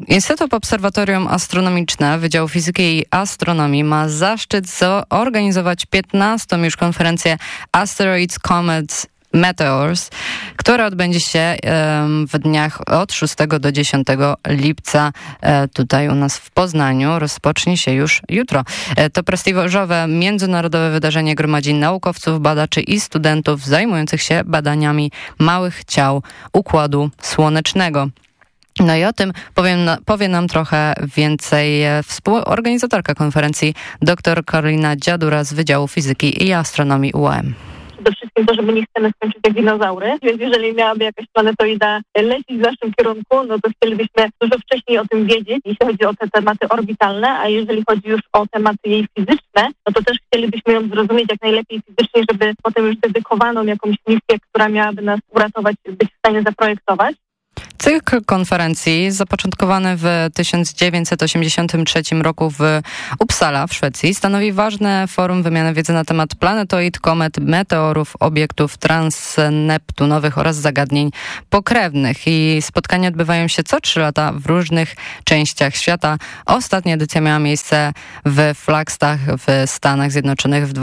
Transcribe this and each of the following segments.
Instytut Obserwatorium Astronomiczne Wydziału Fizyki i Astronomii ma zaszczyt zorganizować 15. już konferencję Asteroids, Comets, Meteors, która odbędzie się w dniach od 6 do 10 lipca tutaj u nas w Poznaniu. Rozpocznie się już jutro. To prestiżowe międzynarodowe wydarzenie gromadzi naukowców, badaczy i studentów zajmujących się badaniami małych ciał Układu Słonecznego. No i o tym powie nam trochę więcej współorganizatorka konferencji dr Karolina Dziadura z Wydziału Fizyki i Astronomii UAM. Przede wszystkim to, że my nie chcemy skończyć jak dinozaury, więc jeżeli miałaby jakaś planetoida lecieć w naszym kierunku, no to chcielibyśmy dużo wcześniej o tym wiedzieć, jeśli chodzi o te tematy orbitalne, a jeżeli chodzi już o tematy jej fizyczne, no to też chcielibyśmy ją zrozumieć jak najlepiej fizycznie, żeby potem już dedykowaną jakąś misję, która miałaby nas uratować, być w stanie zaprojektować. Cykl konferencji zapoczątkowany w 1983 roku w Uppsala w Szwecji stanowi ważne forum wymiany wiedzy na temat planetoid, komet, meteorów, obiektów transneptunowych oraz zagadnień pokrewnych. I spotkania odbywają się co 3 lata w różnych częściach świata. Ostatnia edycja miała miejsce w Flagstaff w Stanach Zjednoczonych w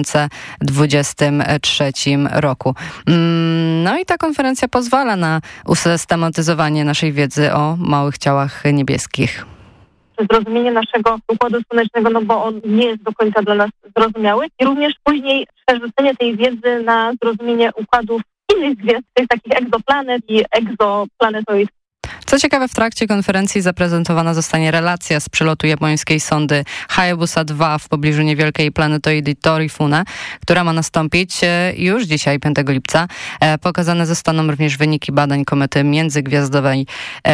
2023 roku. No i ta konferencja pozwala na usystematyzowanie naszej wiedzy o małych ciałach niebieskich. Zrozumienie naszego Układu Słonecznego, no bo on nie jest do końca dla nas zrozumiały. I również później przerzucenie tej wiedzy na zrozumienie układów innych gwiazd, tych takich egzoplanet i egzoplanetoid. Co ciekawe, w trakcie konferencji zaprezentowana zostanie relacja z przelotu japońskiej sondy Hayabusa 2 w pobliżu niewielkiej planetoidy Torifune, która ma nastąpić już dzisiaj, 5 lipca. Pokazane zostaną również wyniki badań komety międzygwiazdowej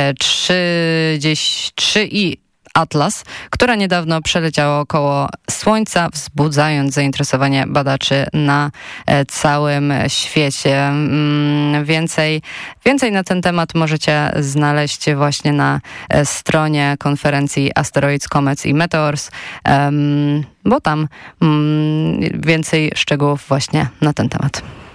3i Atlas, która niedawno przeleciała około Słońca, wzbudzając zainteresowanie badaczy na całym świecie. Więcej na ten temat możecie znaleźć właśnie na stronie konferencji Asteroids, Comets i Meteors, bo tam więcej szczegółów właśnie na ten temat.